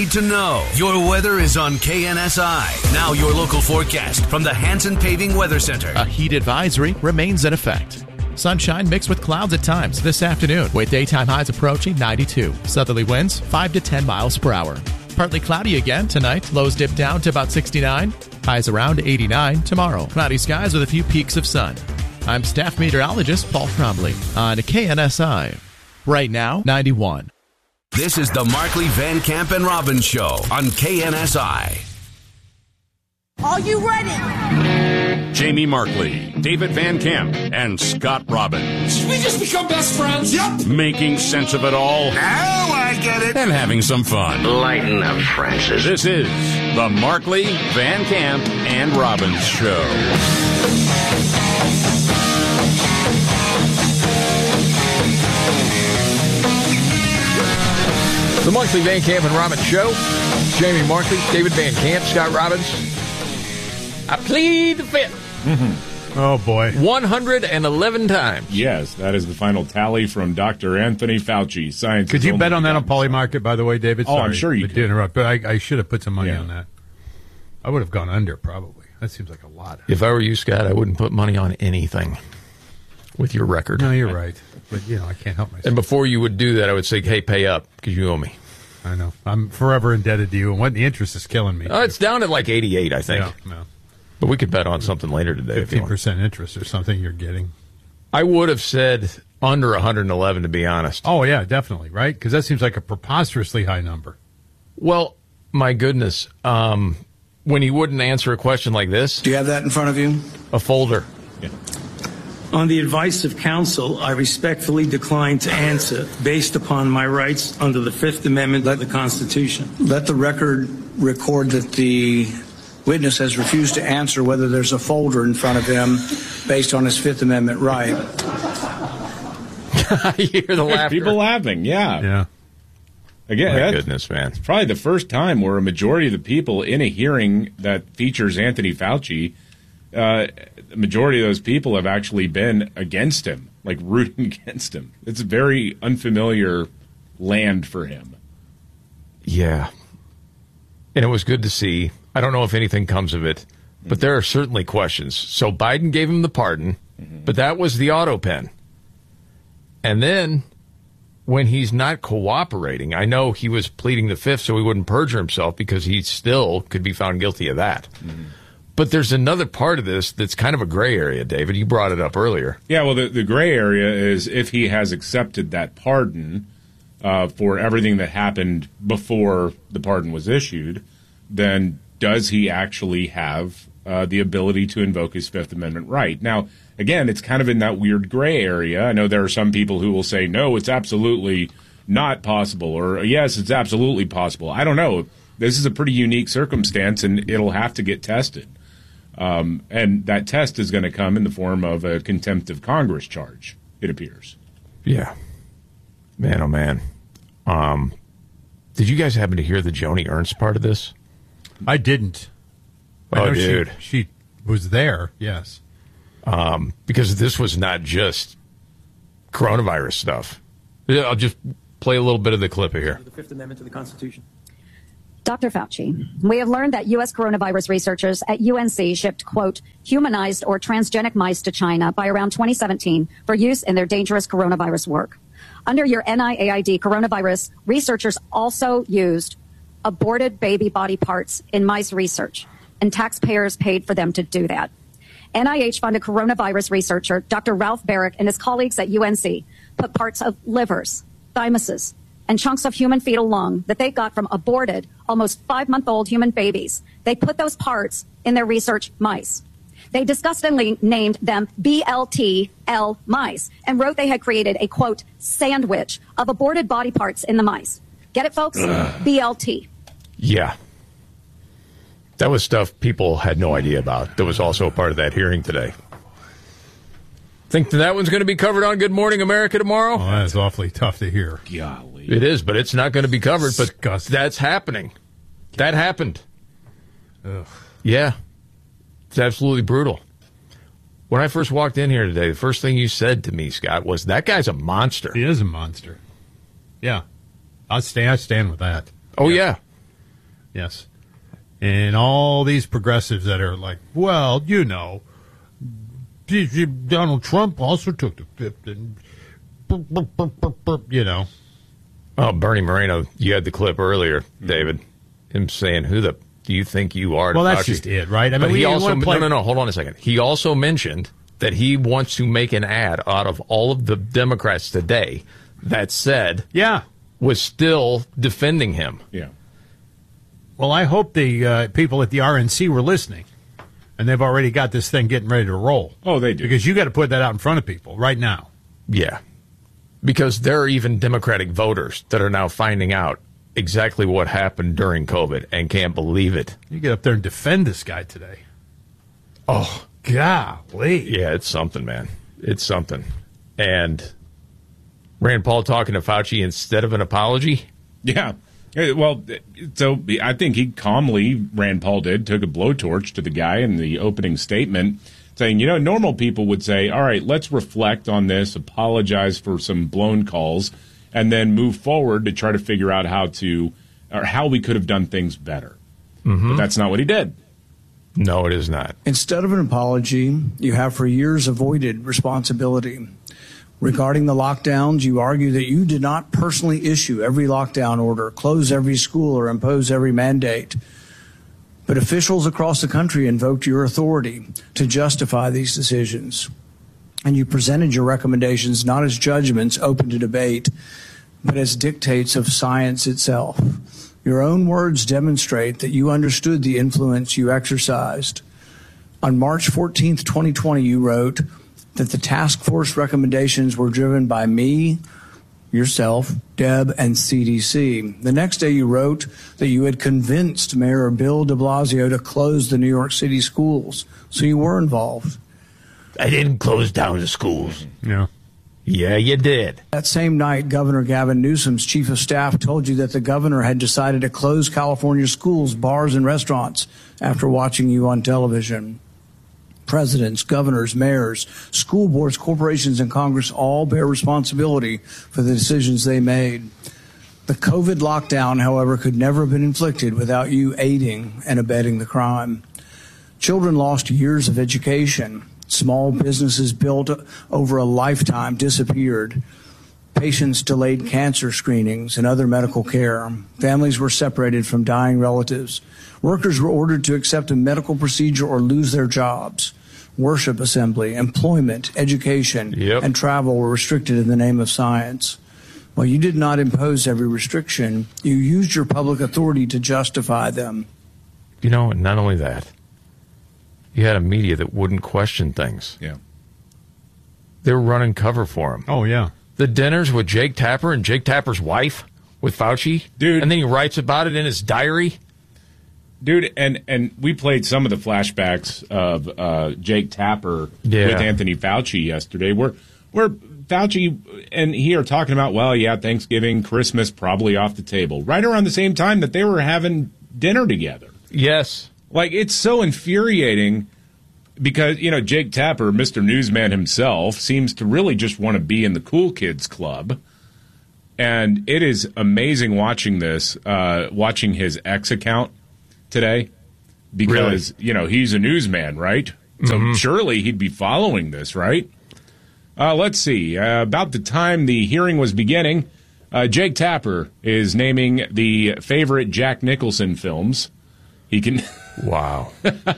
need to know. Your weather is on KNSI. Now your local forecast from the Hanson Paving Weather Center. A heat advisory remains in effect. Sunshine mixed with clouds at times this afternoon, with daytime highs approaching 92. Southerly winds 5 to 10 miles per hour. Partly cloudy again tonight. Lows dip down to about 69. Highs around 89 tomorrow. Cloudy skies with a few peaks of sun. I'm staff meteorologist Paul Trombley on KNSI. Right now, 91. This is the Markley, Van Camp, and Robbins Show on KNSI. Are you ready? Jamie Markley, David Van Camp, and Scott Robbins. Did we just become best friends? Yep. Making sense of it all. Now I get it. And having some fun. Lighten up, Francis. This is the Markley, Van Camp, and Robbins Show. The Markley, Van Camp, and Robbins Show. Jamie Markley, David Van Camp, Scott Robbins. I plead the fifth. Mm-hmm. Oh, boy. 111 times. Yes, that is the final tally from Dr. Anthony Fauci. Science. Could you bet on that on Polymarket, by the way, David? Oh, I'm sure you could. Interrupt, but I should have put some money on that. I would have gone under, probably. That seems like a lot. If I were you, Scott, I wouldn't put money on anything with your record. No, you're right. But, I can't help myself. And before you would do that, I would say, hey, pay up, because you owe me. I know. I'm forever indebted to you, and the interest is killing me. Oh, it's down at like 88, I think. Yeah. But we could bet on something later today. 15% interest or something you're getting. I would have said under 111, to be honest. Oh, yeah, definitely, right? Because that seems like a preposterously high number. Well, my goodness. When he wouldn't answer a question like this. Do you have that in front of you? A folder. Yeah. On the advice of counsel, I respectfully decline to answer based upon my rights under the Fifth Amendment of the Constitution. Let the record record that the witness has refused to answer whether there's a folder in front of him based on his Fifth Amendment right. You hear the laughter. People laughing, yeah. Again, my goodness, man. It's probably the first time where a majority of the people in a hearing that features Anthony Fauci, the majority of those people have actually been against him, like rooting against him. It's a very unfamiliar land for him. Yeah. And it was good to see. I don't know if anything comes of it, but there are certainly questions. So Biden gave him the pardon, but that was the auto pen. And then when he's not cooperating, I know he was pleading the fifth so he wouldn't perjure himself because he still could be found guilty of that. Mm-hmm. But there's another part of this that's kind of a gray area, David. You brought it up earlier. Yeah, well, the gray area is if he has accepted that pardon for everything that happened before the pardon was issued, then does he actually have the ability to invoke his Fifth Amendment right? Now, again, it's kind of in that weird gray area. I know there are some people who will say, no, it's absolutely not possible, or yes, it's absolutely possible. I don't know. This is a pretty unique circumstance, and it'll have to get tested. And that test is going to come in the form of a contempt of Congress charge, it appears. Yeah. Man, oh, man. Did you guys happen to hear the Joni Ernst part of this? I didn't. Oh, dude. She was there, yes. Because this was not just coronavirus stuff. I'll just play a little bit of the clip here. The Fifth Amendment to the Constitution. Dr. Fauci, we have learned that U.S. coronavirus researchers at UNC shipped, quote, humanized or transgenic mice to China by around 2017 for use in their dangerous coronavirus work. Under your NIAID coronavirus, researchers also used aborted baby body parts in mice research, and taxpayers paid for them to do that. NIH-funded coronavirus researcher Dr. Ralph Barrick and his colleagues at UNC put parts of livers, thymuses, and chunks of human fetal lung that they got from aborted, almost 5-month-old human babies. They put those parts in their research mice. They disgustingly named them BLT-L mice and wrote they had created a, quote, sandwich of aborted body parts in the mice. Get it, folks? BLT. Yeah. That was stuff people had no idea about. That was also a part of that hearing today. Think that one's going to be covered on Good Morning America tomorrow? Oh, that's awfully tough to hear. Golly. It is, but it's not going to be covered. Disgusting. But that's happening. That happened. Ugh. Yeah. It's absolutely brutal. When I first walked in here today, the first thing you said to me, Scott, was, that guy's a monster. He is a monster. Yeah. I stand with that. Oh, yeah. Yes. And all these progressives that are like, well, you know, Donald Trump also took the fifth, and you know. Oh, Bernie Moreno, you had the clip earlier, David. Him saying, "Who the do you think you are?" Well, that's just it, right? I mean, but he also no. Hold on a second. He also mentioned that he wants to make an ad out of all of the Democrats today that said, was still defending him. Yeah. Well, I hope the people at the RNC were listening, and they've already got this thing getting ready to roll. Oh, they do. Because you got to put that out in front of people right now. Yeah. Because there are even Democratic voters that are now finding out exactly what happened during COVID and can't believe it. You get up there and defend this guy today. Oh, golly. Yeah, it's something, man. It's something. And Rand Paul talking to Fauci instead of an apology? Yeah. Well, so I think he calmly, Rand Paul did, took a blowtorch to the guy in the opening statement, saying, you know, normal people would say, all right, let's reflect on this, apologize for some blown calls, and then move forward to try to figure out how we could have done things better. Mm-hmm. But that's not what he did. No, it is not. Instead of an apology, you have for years avoided responsibility. Regarding the lockdowns, you argue that you did not personally issue every lockdown order, close every school, or impose every mandate. But officials across the country invoked your authority to justify these decisions. And you presented your recommendations not as judgments open to debate, but as dictates of science itself. Your own words demonstrate that you understood the influence you exercised. On March 14th, 2020, you wrote that the task force recommendations were driven by me, yourself, Deb, and CDC. The next day you wrote that you had convinced Mayor Bill de Blasio to close the New York City schools, so you were involved. I didn't close down the schools. Yeah. Yeah, you did. That same night, Governor Gavin Newsom's chief of staff told you that the governor had decided to close California schools, bars, and restaurants after watching you on television. Presidents, governors, mayors, school boards, corporations, and Congress all bear responsibility for the decisions they made. The COVID lockdown, however, could never have been inflicted without you aiding and abetting the crime. Children lost years of education. Small businesses built over a lifetime disappeared. Patients delayed cancer screenings and other medical care. Families were separated from dying relatives. Workers were ordered to accept a medical procedure or lose their jobs. Worship assembly, employment, education, and travel were restricted in the name of science. While you did not impose every restriction, you used your public authority to justify them. You know, and not only that, you had a media that wouldn't question things. Yeah. They were running cover for him. Oh, yeah. The dinners with Jake Tapper and Jake Tapper's wife with Fauci. Dude. And then he writes about it in his diary. Dude, and we played some of the flashbacks of Jake Tapper with Anthony Fauci yesterday, where Fauci and he are talking about, well, yeah, Thanksgiving, Christmas, probably off the table, right around the same time that they were having dinner together. Yes. Like, it's so infuriating because, you know, Jake Tapper, Mr. Newsman himself, seems to really just want to be in the cool kids club. And it is amazing watching this, watching his X account today, because, you know, he's a newsman, right? So surely he'd be following this, right? Let's see. About the time the hearing was beginning, Jake Tapper is naming the favorite Jack Nicholson films. He can... Wow.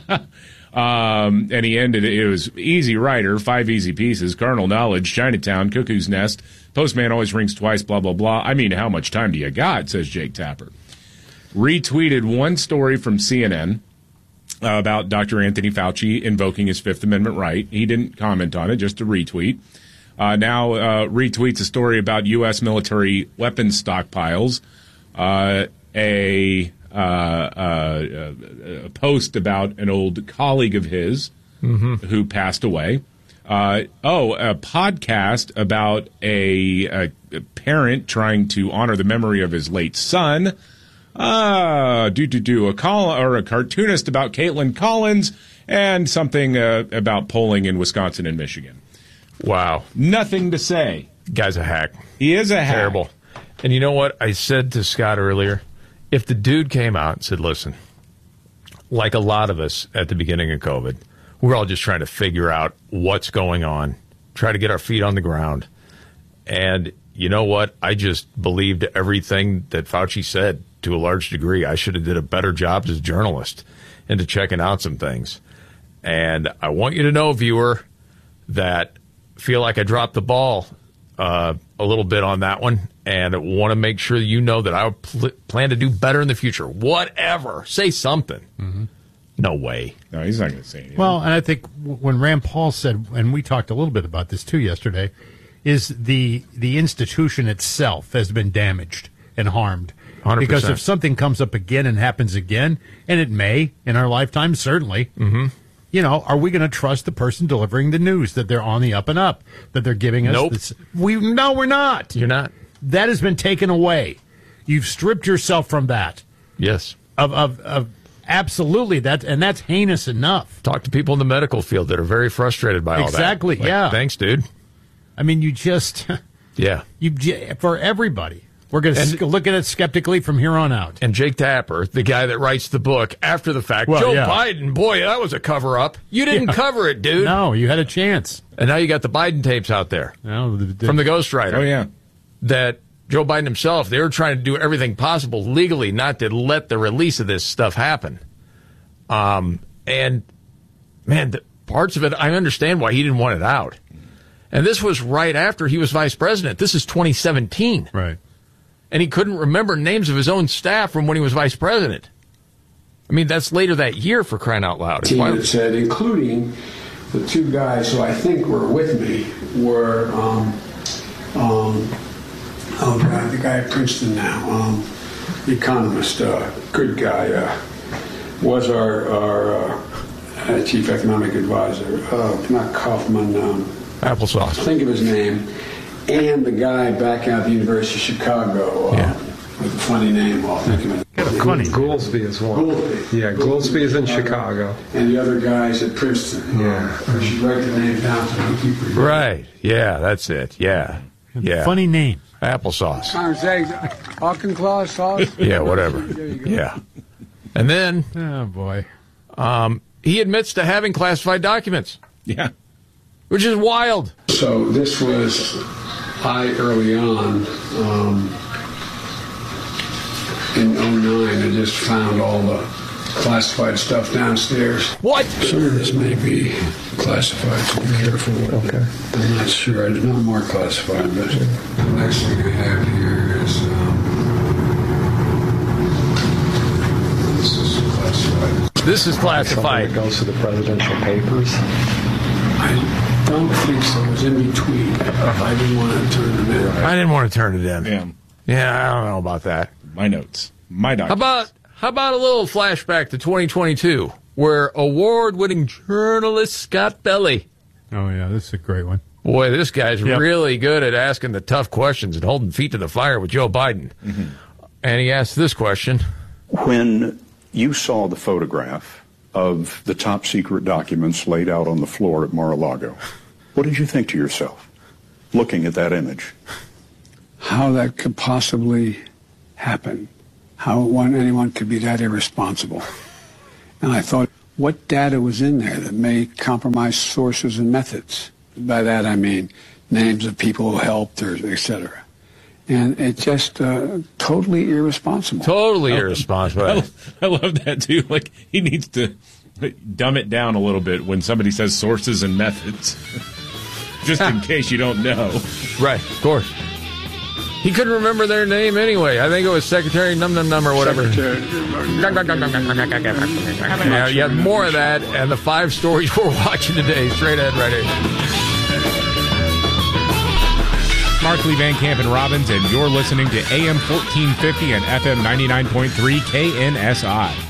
And he ended it was Easy Rider, 5 Easy Pieces, Carnal Knowledge, Chinatown, Cuckoo's Nest, Postman Always Rings Twice, blah, blah, blah. I mean, how much time do you got, says Jake Tapper. Retweeted one story from CNN about Dr. Anthony Fauci invoking his Fifth Amendment right. He didn't comment on it, just a retweet. Now retweets a story about U.S. military weapons stockpiles, a post about an old colleague of his who passed away. A podcast about a parent trying to honor the memory of his late son. A cartoonist about Caitlin Collins, and something about polling in Wisconsin and Michigan. Wow. Nothing to say. Guy's a hack. He is a hack. Terrible. And you know what I said to Scott earlier? if the dude came out and said, listen, like a lot of us at the beginning of COVID, we're all just trying to figure out what's going on, try to get our feet on the ground. And you know what? I just believed everything that Fauci said to a large degree. I should have did a better job as a journalist into checking out some things. And I want you to know, viewer, that feel like I dropped the ball a little bit on that one, and I want to make sure that you know that I plan to do better in the future. Whatever. Say something. Mm-hmm. No way. No, he's not going to say anything. Well, and I think when Rand Paul said, and we talked a little bit about this too yesterday, is the institution itself has been damaged and harmed. 100%. Because if something comes up again and happens again, and it may in our lifetime, certainly, you know, are we going to trust the person delivering the news that they're on the up and up, that they're giving us? Nope. This? No, we're not. You're not. That has been taken away. You've stripped yourself from that. Yes. Of absolutely that, and that's heinous enough. Talk to people in the medical field that are very frustrated by all that. Exactly. Like, yeah. Thanks, dude. I mean, you just for everybody. We're going to look at it skeptically from here on out. And Jake Tapper, the guy that writes the book after the fact, Joe Biden, boy, that was a cover-up. You didn't cover it, dude. No, you had a chance. And now you got the Biden tapes out there from the ghostwriter. Oh, yeah. That Joe Biden himself, they were trying to do everything possible legally not to let the release of this stuff happen. And, man, parts of it, I understand why he didn't want it out. And this was right after he was vice president. This is 2017. Right. And he couldn't remember names of his own staff from when he was vice president. I mean, that's later that year, for crying out loud. Team that said, including the two guys who I think were with me, were the guy at Princeton now, the economist, good guy, was our chief economic advisor, not Kaufman. Applesauce. Think of his name. And the guy back out of the University of Chicago with a funny name. I'll think of it. Funny. Goolsby is one. Yeah, Goolsby is in Chicago. And the other guy's at Princeton. Yeah. I should write the name down so I keep it. Right. Yeah, that's it. Yeah. Yeah. Funny name. Applesauce. Auchinclaw sauce? Yeah, whatever. Yeah. And then... Oh, boy. He admits to having classified documents. Yeah. Which is wild. So this was early on in 2009. I just found all the classified stuff downstairs. What? Some of this may be classified, so be careful. Okay. I'm not sure. It's not more classified, but the next thing I have here is this is classified. This is classified. It goes to the presidential papers. I don't think so. It was in between. I didn't want to turn it in. I didn't want to turn it in. Yeah. Yeah, I don't know about that. My notes. My documents. How about a little flashback to 2022, where award-winning journalist Scott Pelley. Oh, yeah, this is a great one. Boy, this guy's really good at asking the tough questions and holding feet to the fire with Joe Biden. Mm-hmm. And he asked this question. When you saw the photograph of the top secret documents laid out on the floor at Mar-a-Lago, what did you think to yourself, looking at that image? How that could possibly happen. How anyone could be that irresponsible. And I thought, what data was in there that may compromise sources and methods? By that I mean names of people who helped, or et cetera. And it's just totally irresponsible. Totally irresponsible. I love that, too. Like, he needs to dumb it down a little bit when somebody says sources and methods. Just in case you don't know. Right, of course. He couldn't remember their name anyway. I think it was Secretary Num or whatever. Yeah, more of that and the 5 stories we're watching today. Straight ahead right here. Markley, Van Camp, and Robbins, and you're listening to AM 1450 and FM 99.3 KNSI.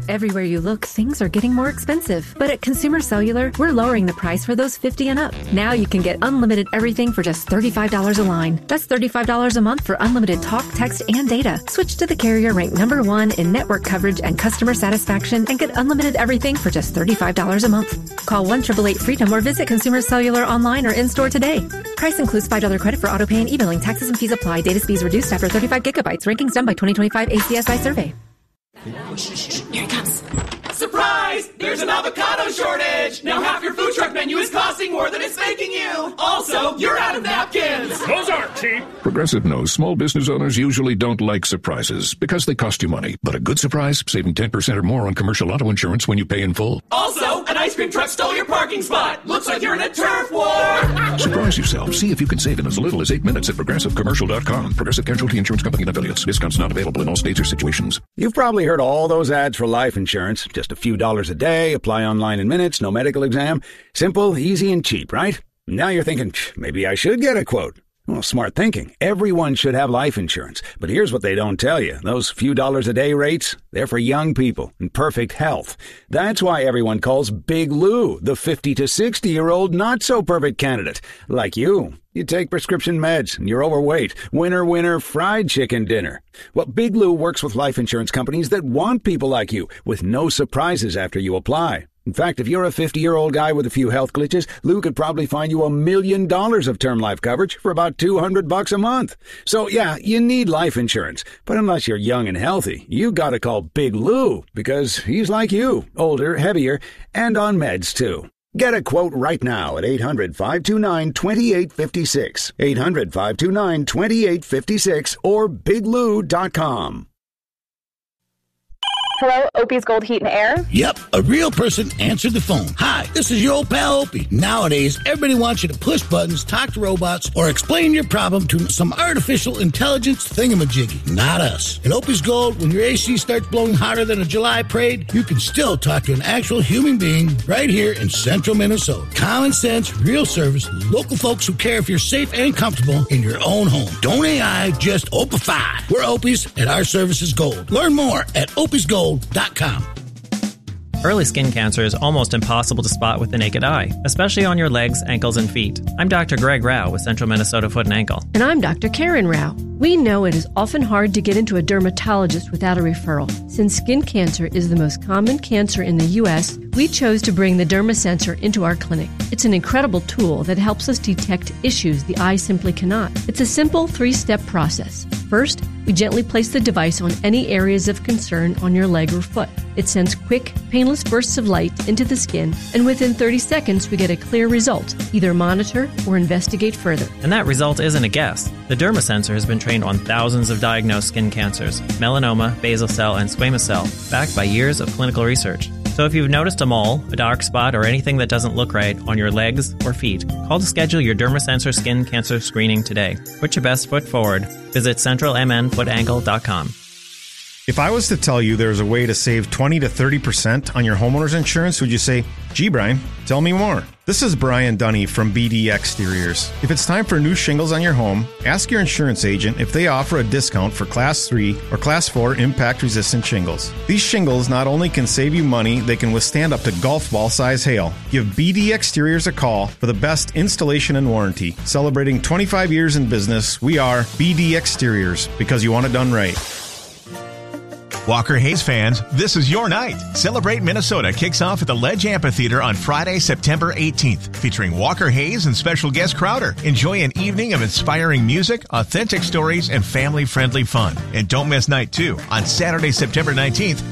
Everywhere you look, things are getting more expensive. But at Consumer Cellular, we're lowering the price for those 50 and up. Now you can get unlimited everything for just $35 a line. That's $35 a month for unlimited talk, text, and data. Switch to the carrier ranked #1 in network coverage and customer satisfaction and get unlimited everything for just $35 a month. Call 1-888-FREEDOM or visit Consumer Cellular online or in-store today. Price includes $5 credit for auto pay and e-billing. Taxes and fees apply. Data speeds reduced after 35 gigabytes. Rankings done by 2025 ACSI survey. Here it comes. Surprise! There's an avocado shortage! Now half your food truck menu is costing more than it's making you! Also, you're out of napkins! Those aren't cheap! Progressive knows small business owners usually don't like surprises because they cost you money. But a good surprise, saving 10% or more on commercial auto insurance when you pay in full. Also, an ice cream truck stole your parking spot! Looks like you're in a turf war! Surprise yourself. See if you can save in as little as 8 minutes at ProgressiveCommercial.com. Progressive Casualty Insurance Company and Affiliates. Discounts not available in all states or situations. You've probably heard all those ads for life insurance. Just a few dollars a day, apply online in minutes, no medical exam. Simple, easy, and cheap, right? Now you're thinking, maybe I should get a quote. Well, smart thinking. Everyone should have life insurance. But here's what they don't tell you. Those few dollars a day rates, they're for young people in perfect health. That's why everyone calls Big Lou the 50 to 60-year-old not-so-perfect candidate. Like you. You take prescription meds, and you're overweight. Winner, winner, fried chicken dinner. Well, Big Lou works with life insurance companies that want people like you, with no surprises after you apply. In fact, if you're a 50-year-old guy with a few health glitches, Lou could probably find you $1 million of term life coverage for about $200 a month. So, yeah, you need life insurance. But unless you're young and healthy, you gotta call Big Lou, because he's like you, older, heavier, and on meds, too. Get a quote right now at 800-529-2856, 800-529-2856, or biglou.com. Hello, Opie's Gold Heat and Air? Yep, a real person answered the phone. Hi, this is your old pal Opie. Nowadays, everybody wants you to push buttons, talk to robots, or explain your problem to some artificial intelligence thingamajiggy. Not us. At Opie's Gold, when your AC starts blowing hotter than a July parade, you can still talk to an actual human being right here in central Minnesota. Common sense, real service, local folks who care if you're safe and comfortable in your own home. Don't AI, just Opify. We're Opie's, and our service is gold. Learn more at opiesgold.com. Early skin cancer is almost impossible to spot with the naked eye, especially on your legs, ankles, and feet. I'm Dr. Greg Rao with Central Minnesota Foot and Ankle. And I'm Dr. Karen Rao. We know it is often hard to get into a dermatologist without a referral. Since skin cancer is the most common cancer in the U.S., we chose to bring the DermaSensor into our clinic. It's an incredible tool that helps us detect issues the eye simply cannot. It's a simple 3-step process. First, we gently place the device on any areas of concern on your leg or foot. It sends quick, painless bursts of light into the skin, and within 30 seconds we get a clear result. Either monitor or investigate further. And that result isn't a guess. The DermaSensor has been trained on thousands of diagnosed skin cancers, melanoma, basal cell, and squamous cell, backed by years of clinical research. So if you've noticed a mole, a dark spot, or anything that doesn't look right on your legs or feet, call to schedule your DermaSensor skin cancer screening today. Put your best foot forward. Visit centralmnfootankle.com. If I was to tell you there's a way to save 20 to 30% on your homeowner's insurance, would you say, gee, Brian, tell me more? This is Brian Dunny from BD Exteriors. If it's time for new shingles on your home, ask your insurance agent if they offer a discount for Class 3 or Class 4 impact-resistant shingles. These shingles not only can save you money, they can withstand up to golf ball size hail. Give BD Exteriors a call for the best installation and warranty. Celebrating 25 years in business, we are BD Exteriors, because you want it done right. Walker Hayes fans, this is your night. Celebrate Minnesota kicks off at the Ledge Amphitheater on Friday, September 18th, featuring Walker Hayes and special guest Crowder. Enjoy an evening of inspiring music, authentic stories, and family-friendly fun. And don't miss night 2 on Saturday, September 19th.